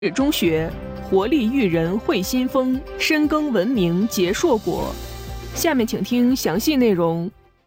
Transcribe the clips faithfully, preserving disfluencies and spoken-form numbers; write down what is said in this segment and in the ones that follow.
中学，活力育人会新风，深耕文明结硕果。下面请听详细内容。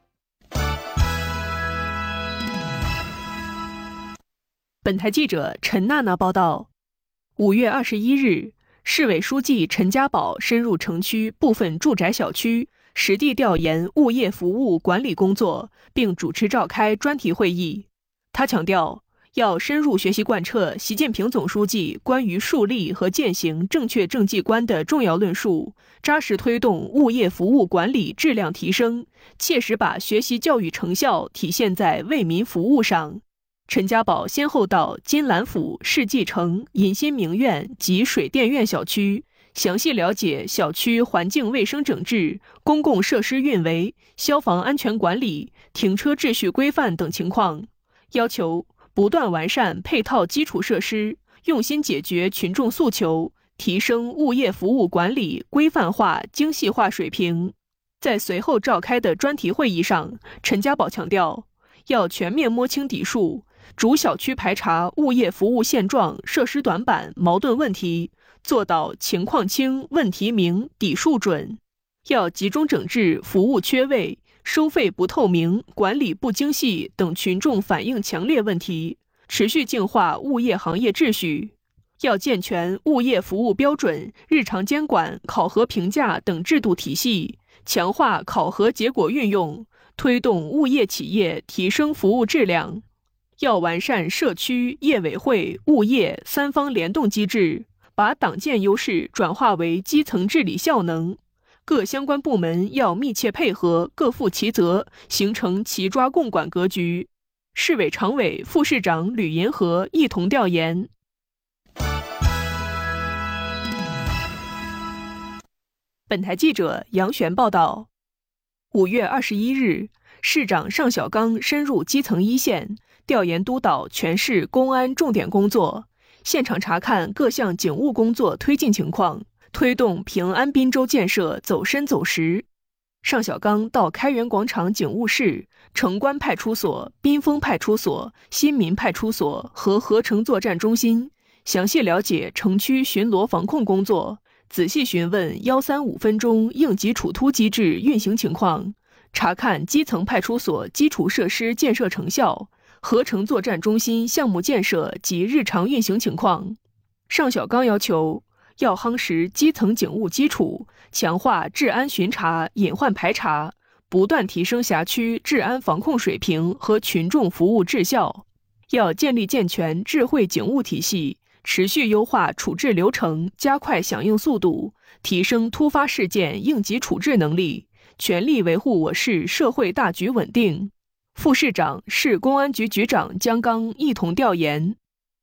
本台记者陈娜娜报道，五月二十一日，市委书记陈家宝深入城区部分住宅小区，实地调研物业服务管理工作，并主持召开专题会议。他强调，要深入学习贯彻习近平总书记关于树立和践行正确政绩观的重要论述，扎实推动物业服务管理质量提升，切实把学习教育成效体现在为民服务上。陈家宝先后到金兰府、世纪城、银心名苑及水电院小区，详细了解小区环境卫生整治、公共设施运维、消防安全管理、停车秩序规范等情况，要求不断完善配套基础设施，用心解决群众诉求，提升物业服务管理规范化、精细化水平。在随后召开的专题会议上，陈家宝强调，要全面摸清底数，逐小区排查物业服务现状、设施短板、矛盾问题，做到情况清、问题明、底数准。要集中整治服务缺位、收费不透明、管理不精细等群众反映强烈问题，持续净化物业行业秩序。要健全物业服务标准、日常监管、考核评价等制度体系，强化考核结果运用，推动物业企业提升服务质量。要完善社区、业委会、物业三方联动机制，把党建优势转化为基层治理效能。各相关部门要密切配合，各负其责，形成齐抓共管格局。市委常委、副市长吕银河一同调研。本台记者杨璇报道，五月二十一日，市长尚小刚深入基层一线，调研督导全市公安重点工作，现场查看各项警务工作推进情况，推动平安滨州建设走深走实。尚小刚到开元广场警务室、城关派出所、滨丰派出所、新民派出所和合成作战中心，详细了解城区巡逻防控工作，仔细询问一三五分钟应急处突机制运行情况，查看基层派出所基础设施建设成效、合成作战中心项目建设及日常运行情况。尚小刚要求，要夯实基层警务基础，强化治安巡查、隐患排查，不断提升辖区治安防控水平和群众服务质效。要建立健全智慧警务体系，持续优化处置流程，加快响应速度，提升突发事件应急处置能力，全力维护我市社会大局稳定。副市长、市公安局局长姜刚一同调研。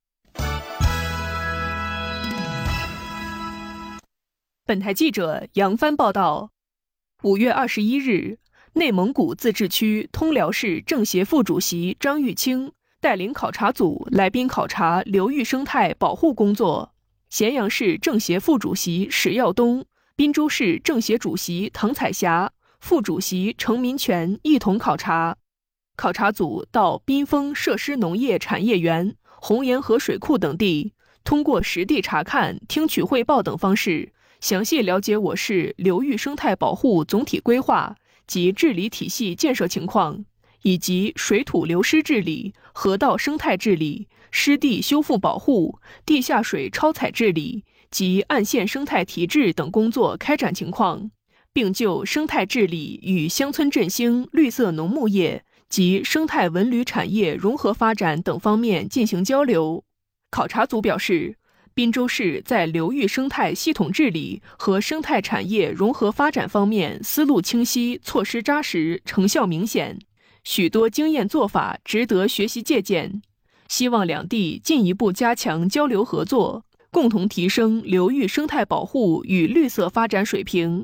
本台记者杨帆报道，五月二十一日，内蒙古自治区通辽市政协副主席张玉清带领考察组来宾考察流域生态保护工作。咸阳市政协副主席史耀东、滨州市政协主席唐彩霞、副主席程民权一同考察。考察组到滨丰设施农业产业园、红岩河水库等地，通过实地查看、听取汇报等方式，详细了解我市流域生态保护总体规划及治理体系建设情况，以及水土流失治理、河道生态治理、湿地修复保护、地下水超采治理及岸线生态提质等工作开展情况，并就生态治理与乡村振兴、绿色农牧业及生态文旅产业融合发展等方面进行交流。考察组表示，滨州市在流域生态系统治理和生态产业融合发展方面思路清晰、措施扎实、成效明显，许多经验做法值得学习借鉴。希望两地进一步加强交流合作，共同提升流域生态保护与绿色发展水平。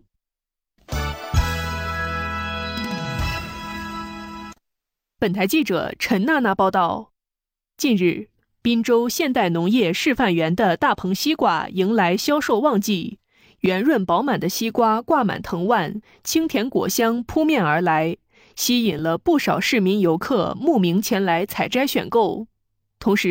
本台记者陈娜娜报道，近日，滨州现代农业示范园的大棚西瓜迎来销售旺季，圆润饱满的西瓜挂满藤蔓，清甜果香扑面而来，吸引了不少市民游客慕名前来采摘选购。同时，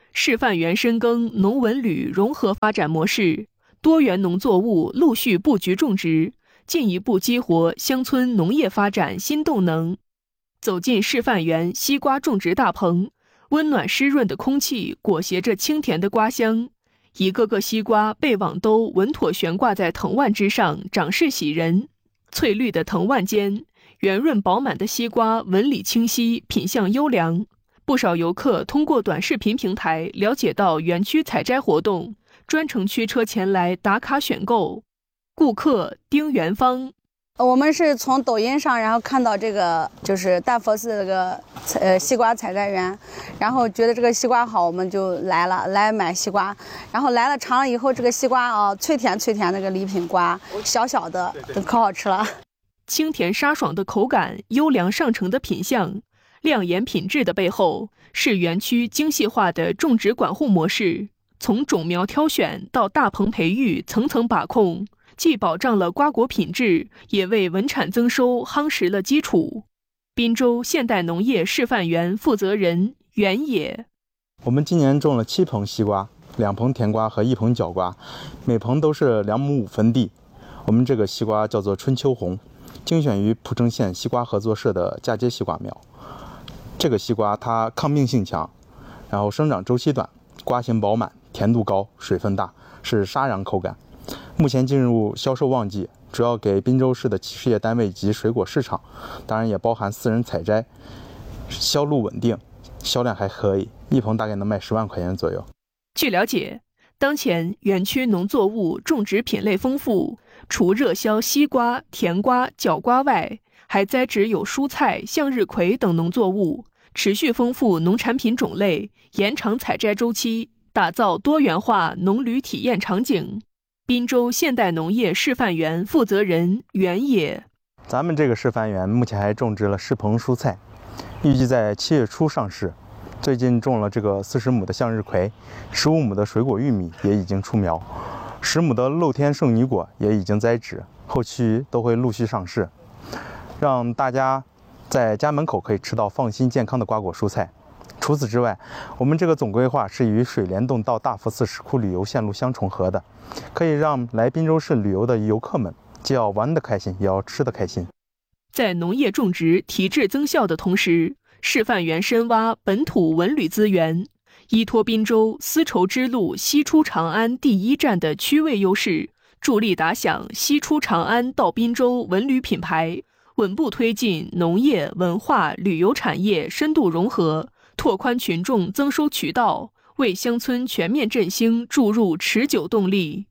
示范园深耕农文旅融合发展模式，多元农作物陆续布局种植，进一步激活乡村农业发展新动能。走进示范园西瓜种植大棚，温暖湿润的空气裹挟着清甜的瓜香，一个个西瓜被网兜稳妥悬挂在藤蔓之上，长势喜人。翠绿的藤蔓间，圆润饱满的西瓜纹理清晰，品相优良。不少游客通过短视频平台了解到园区采摘活动，专程驱车前来打卡选购。顾客丁元芳， 我们是从抖音上，然后看到这个就是大佛寺这个呃西瓜采摘园，然后觉得这个西瓜好，我们就来了，来买西瓜。然后来了尝了以后，这个西瓜啊，脆甜脆甜，那个礼品瓜，小小的，可好吃了。 清甜沙爽的口感，优良上乘的品相，亮眼品质的背后，是园区精细化的种植管护模式。从种苗挑选到大棚培育，层层把控。既保障了瓜果品质，也为稳产增收夯实了基础。滨州现代农业示范园负责人袁野， 我们今年种了七棚西瓜，两棚甜瓜和一棚角瓜，每棚都是两亩五分地。我们这个西瓜叫做春秋红，精选于蒲城县西瓜合作社的嫁接西瓜苗。这个西瓜它抗病性强，然后生长周期短，瓜形饱满，甜度高，水分大，是沙瓤口感。目前进入销售旺季，主要给滨州市的事业单位及水果市场，当然也包含私人采摘，销路稳定，销量还可以，一棚大概能卖十万块钱左右。 据了解，当前园区农作物种植品类丰富，除热销西瓜、甜瓜、角瓜外，还栽植有蔬菜、向日葵等农作物，持续丰富农产品种类，延长采摘周期，打造多元化农旅体验场景。滨州现代农业示范园负责人袁野， 咱们这个示范园目前还种植了十棚蔬菜，预计在七月初上市。最近种了这个四十亩的向日葵，十五亩的水果玉米也已经出苗，十亩的露天圣女果也已经栽植，后期都会陆续上市，让大家在家门口可以吃到放心健康的瓜果蔬菜。除此之外，我们这个总规划是与水帘洞到大佛寺石窟旅游线路相重合的，可以让来滨州市旅游的游客们既要玩得开心，也要吃得开心。 在农业种植提质增效的同时，示范园深挖本土文旅资源，依托滨州丝绸之路西出长安第一站的区位优势，助力打响西出长安到滨州文旅品牌，稳步推进农业、文化、旅游产业深度融合，拓宽群众增收渠道，为乡村全面振兴注入持久动力。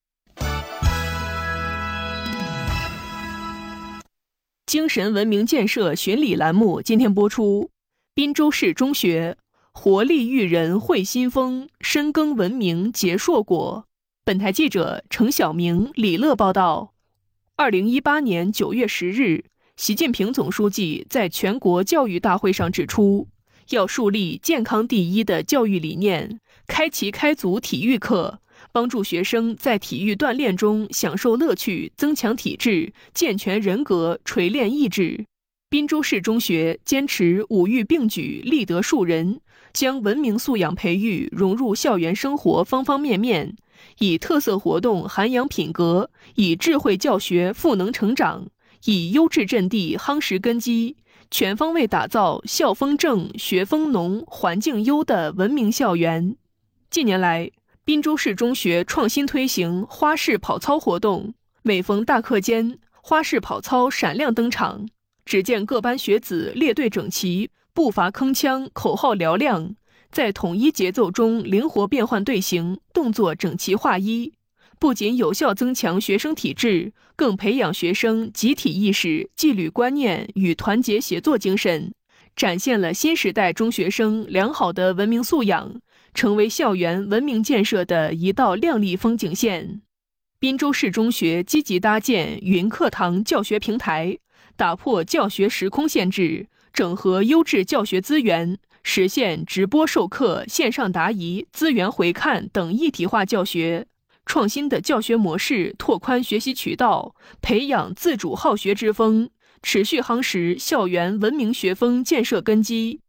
精神文明建设巡礼栏目今天播出。滨州市中学活力育人会新风，深耕文明结硕果。本台记者程晓明、李乐报道。二零一八年九月十日，习近平总书记在全国教育大会上指出，要树立健康第一的教育理念，开齐开足体育课，帮助学生在体育锻炼中享受乐趣，增强体质，健全人格，锤炼意志。滨州市中学坚持五育并举，立德树人，将文明素养培育融入校园生活方方面面，以特色活动涵养品格，以智慧教学赋能成长，以优质阵地夯实根基，全方位打造校风正、学风浓、环境优的文明校园。近年来，滨州市中学创新推行花式跑操活动，每逢大课间，花式跑操闪亮登场。只见各班学子列队整齐，步伐铿锵，口号嘹亮，在统一节奏中灵活变换队形，动作整齐划一，不仅有效增强学生体质，更培养学生集体意识、纪律观念与团结协作精神，展现了新时代中学生良好的文明素养，成为校园文明建设的一道亮丽风景线。滨州市中学积极搭建云课堂教学平台，打破教学时空限制，整合优质教学资源，实现直播授课、线上答疑、资源回看等一体化教学。创新的教学模式拓宽学习渠道，培养自主好学之风，持续夯实校园文明学风建设根基。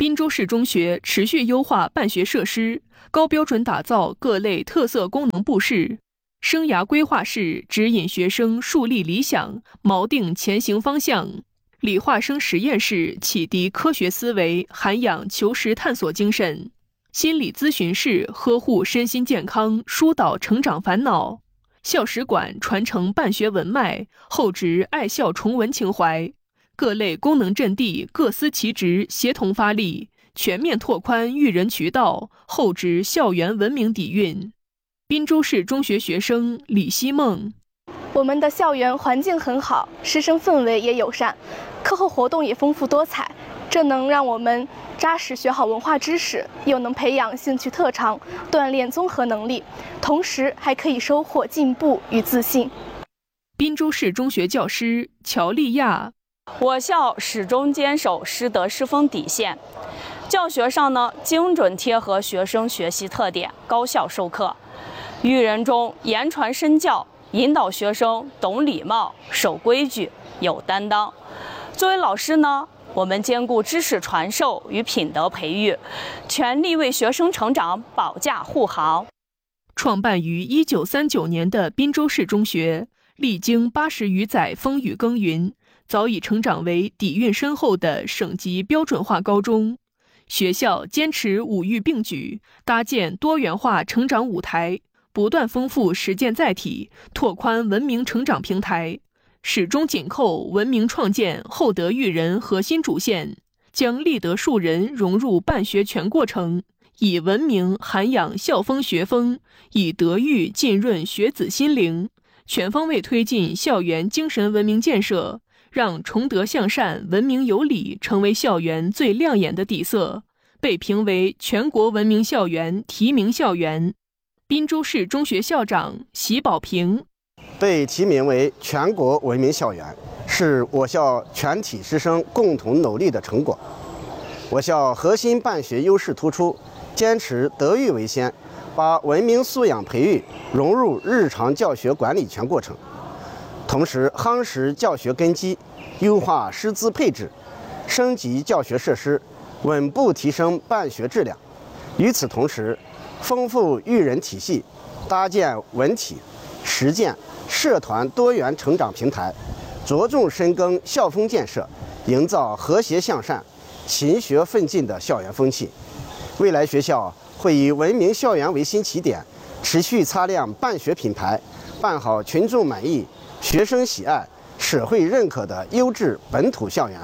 滨州市中学持续优化办学设施，高标准打造各类特色功能部室，生涯规划室指引学生树立理想，锚定前行方向。理化生实验室启迪科学思维，涵养求实探索精神；心理咨询室呵护身心健康，疏导成长烦恼；校史馆传承办学文脉，厚植爱校崇文情怀。各类功能阵地各司其职，协同发力，全面拓宽育人渠道，厚植校园文明底蕴。滨州市中学学生李希梦： 我们的校园环境很好，师生氛围也友善，课后活动也丰富多彩，这能让我们扎实学好文化知识，又能培养兴趣特长，锻炼综合能力，同时还可以收获进步与自信。 滨州市中学教师乔丽亚： 我校始终坚守师德师风底线，教学上呢精准贴合学生学习特点，高效授课，育人中言传身教，引导学生懂礼貌、守规矩、有担当。作为老师呢，我们兼顾知识传授与品德培育，全力为学生成长保驾护航。 创办于一九三九年的滨州市中学，历经八十余载风雨耕耘，早已成长为底蕴深厚的省级标准化高中。学校坚持五育并举，搭建多元化成长舞台，不断丰富实践载体，拓宽文明成长平台，始终紧扣文明创建、厚德育人核心主线，将立德树人融入办学全过程，以文明涵养校风学风，以德育浸润学子心灵，全方位推进校园精神文明建设，让崇德向善、文明有礼成为校园最亮眼的底色，被评为全国文明校园提名校园。滨州市中学校长席宝平： 被提名为全国文明校园，是我校全体师生共同努力的成果。我校核心办学优势突出，坚持德育为先，把文明素养培育融入日常教学管理全过程，同时夯实教学根基，优化师资配置，升级教学设施，稳步提升办学质量。与此同时，丰富育人体系，搭建文体、实践、社团多元成长平台，着重深耕校风建设，营造和谐向善、勤学奋进的校园风气。未来学校会以文明校园为新起点，持续擦亮办学品牌，办好群众满意、学生喜爱、社会认可的优质本土校园。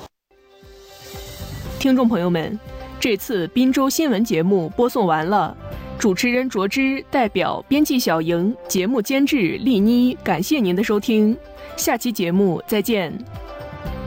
听众朋友们，这次滨州新闻节目播送完了，主持人卓之代表编辑小莹、节目监制丽妮，感谢您的收听，下期节目再见。